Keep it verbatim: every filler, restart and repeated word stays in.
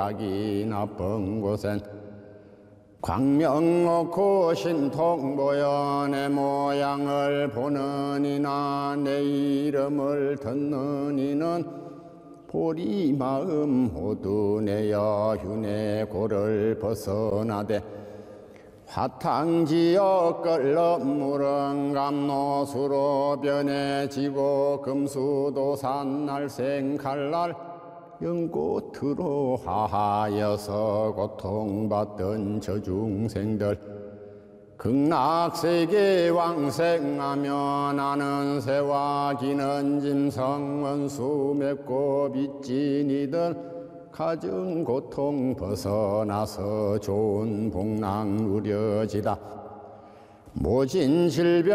하기 나쁜 곳엔 광명 놓고 신통 보여 내 모양을 보는 이나 내 이름을 듣는 이는 보리 마음 모두 내어 흉내 고를 벗어나되 화탕지어 끓는 물은 감노수로 변해지고 금수도산 날생 칼날 연꽃으로 하하여서 고통받던 저 중생들 극락세계 왕생하며 나는 새와 기는 짐승 원수 맺고 빚진 이들 가증 고통 벗어나서 좋은 복락 누려지다 모진 질병